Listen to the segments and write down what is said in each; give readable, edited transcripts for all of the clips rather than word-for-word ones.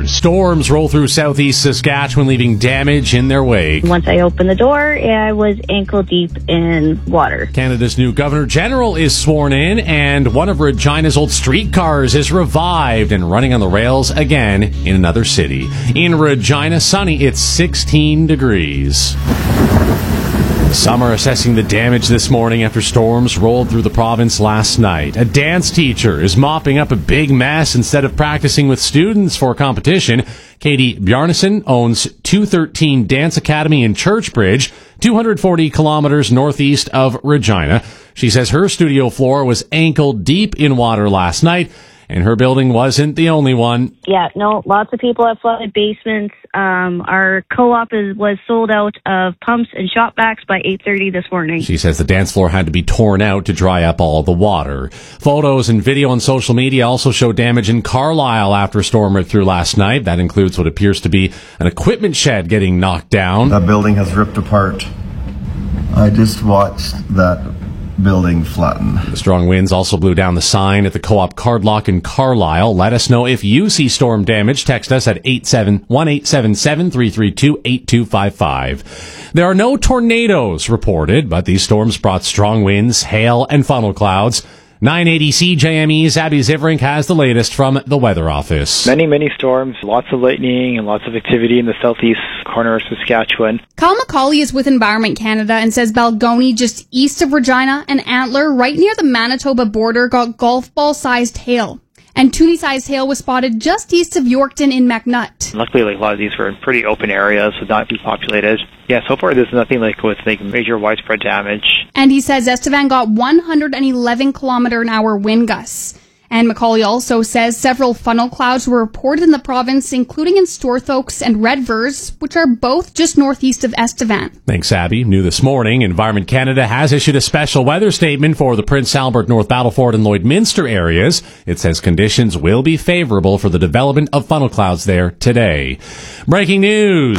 weather. Storms roll through southeast Saskatchewan, leaving damage in their wake. Once I opened the door, I was ankle deep in water. Canada's new Governor General is sworn in, and one of Regina's old streetcars is revived and running on the rails again in another city. In Regina, sunny, it's 16 degrees. Some are assessing the damage this morning after storms rolled through the province last night. A dance teacher is mopping up a big mess instead of practicing with students for competition. Katie Bjarnason owns 213 Dance Academy in Churchbridge, 240 kilometers northeast of Regina. She says her studio floor was ankle deep in water last night, and her building wasn't the only one. Yeah, no, lots of people have flooded basements. Our co-op was sold out of pumps and shop vacs by 8:30 this morning. She says the dance floor had to be torn out to dry up all the water. Photos and video on social media also show damage in Carlisle after a storm ripped through last night. That includes what appears to be an equipment shed getting knocked down. That building has ripped apart. I just watched that building flatten. The strong winds also blew down the sign at the Co-op Cardlock in Carlisle. Let us know if you see storm damage. Text us at 1-877-332-8255. There are no tornadoes reported, but these storms brought strong winds, hail, and funnel clouds. 980 CJME's Abby Zivrink has the latest from the Weather Office. Many storms, lots of lightning and lots of activity in the southeast corner of Saskatchewan. Kyle McCauley is with Environment Canada and says Balgony, just east of Regina, and Antler, right near the Manitoba border, got golf ball-sized hail. And Toonie-sized hail was spotted just east of Yorkton in McNutt. Luckily, a lot of these were in pretty open areas, so not too populated. Yeah, so far there's nothing with major widespread damage. And he says Estevan got 111 km/h wind gusts. And McCauley also says several funnel clouds were reported in the province, including in Storthoaks and Redvers, which are both just northeast of Estevan. Thanks, Abby. New this morning, Environment Canada has issued a special weather statement for the Prince Albert, North Battleford, and Lloydminster areas. It says conditions will be favorable for the development of funnel clouds there today. Breaking news.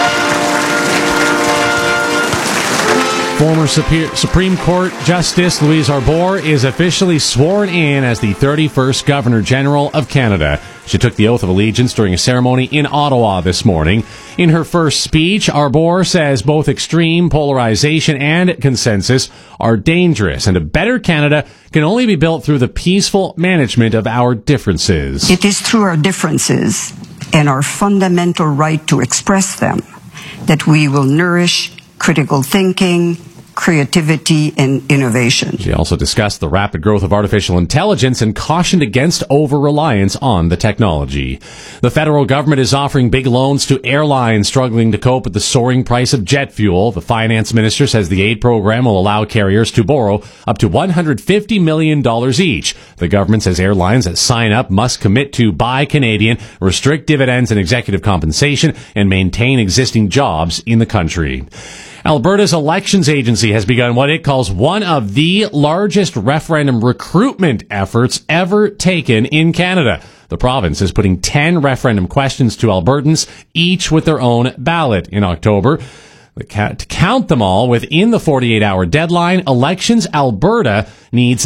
Former Supreme Court Justice Louise Arbour is officially sworn in as the 31st Governor General of Canada. She took the oath of allegiance during a ceremony in Ottawa this morning. In her first speech, Arbour says both extreme polarization and consensus are dangerous, and a better Canada can only be built through the peaceful management of our differences. It is through our differences and our fundamental right to express them that we will nourish critical thinking, creativity, and innovation. She also discussed the rapid growth of artificial intelligence and cautioned against over-reliance on the technology. The federal government is offering big loans to airlines struggling to cope with the soaring price of jet fuel. The finance minister says the aid program will allow carriers to borrow up to $150 million each. The government says airlines that sign up must commit to buy Canadian, restrict dividends and executive compensation, and maintain existing jobs in the country. Alberta's elections agency has begun what it calls one of the largest referendum recruitment efforts ever taken in Canada. The province is putting 10 referendum questions to Albertans, each with their own ballot in October. To count them all within the 48-hour deadline, Elections Alberta needs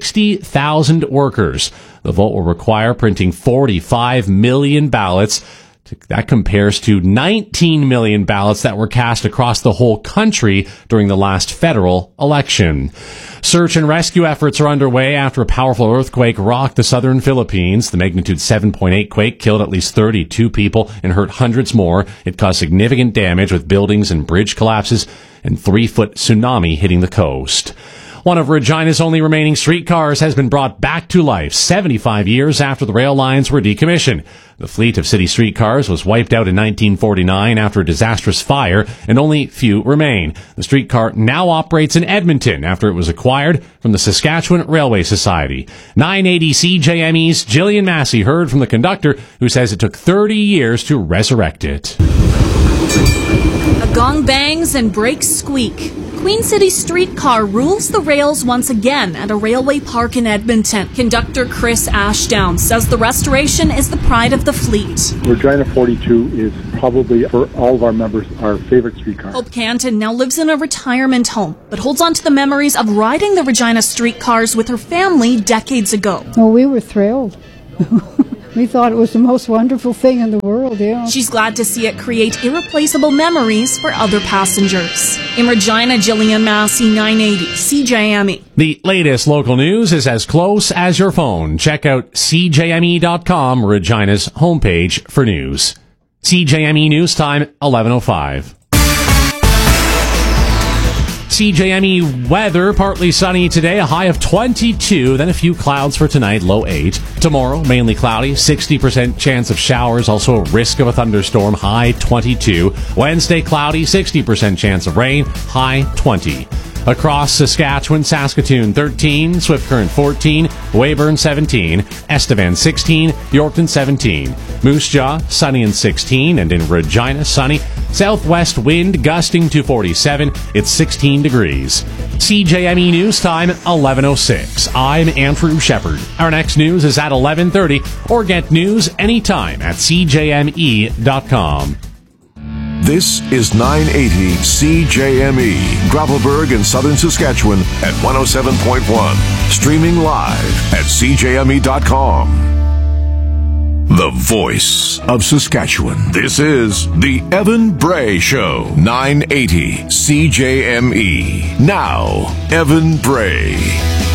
60,000 workers. The vote will require printing 45 million ballots. That compares to 19 million ballots that were cast across the whole country during the last federal election. Search and rescue efforts are underway after a powerful earthquake rocked the southern Philippines. The magnitude 7.8 quake killed at least 32 people and hurt hundreds more. It caused significant damage with buildings and bridge collapses and 3-foot tsunami hitting the coast. One of Regina's only remaining streetcars has been brought back to life 75 years after the rail lines were decommissioned. The fleet of city streetcars was wiped out in 1949 after a disastrous fire, and only few remain. The streetcar now operates in Edmonton after it was acquired from the Saskatchewan Railway Society. 980 CJME's Jillian Massey heard from the conductor, who says it took 30 years to resurrect it. A gong bangs and brakes squeak. Queen City streetcar rules the rails once again at a railway park in Edmonton. Conductor Chris Ashdown says the restoration is the pride of the fleet. Regina 42 is probably, for all of our members, our favorite streetcar. Hope Canton now lives in a retirement home, but holds on to the memories of riding the Regina streetcars with her family decades ago. Oh, we were thrilled. We thought it was the most wonderful thing in the world, yeah. She's glad to see it create irreplaceable memories for other passengers. In Regina, Jillian Massey, 980 CJME. The latest local news is as close as your phone. Check out CJME.com, Regina's homepage for news. CJME News Time, 11:05. CJME weather, partly sunny today, a high of 22, then a few clouds for tonight, low 8. Tomorrow, mainly cloudy, 60% chance of showers, also a risk of a thunderstorm, high 22. Wednesday, cloudy, 60% chance of rain, high 20. Across Saskatchewan, Saskatoon 13, Swift Current 14, Weyburn 17, Estevan 16, Yorkton 17, Moose Jaw sunny and 16, and in Regina sunny. Southwest wind gusting to 47. It's 16 degrees. CJME News Time 11:06. I'm Andrew Shepard. Our next news is at 11:30, or get news anytime at CJME.com. This is 980 CJME, Gravelbourg in southern Saskatchewan at 107.1. Streaming live at CJME.com. The voice of Saskatchewan. This is The Evan Bray Show, 980 CJME. Now, Evan Bray.